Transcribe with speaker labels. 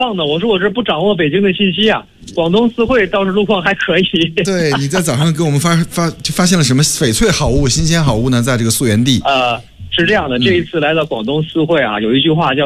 Speaker 1: 放的，我说我这不掌握北京的信息啊。广东四惠倒是路况还可以。
Speaker 2: 对，你在早上给我们发现了什么翡翠好物、新鲜好物呢？在这个溯源地。
Speaker 1: 是这样的，这一次来到广东四惠啊，有一句话叫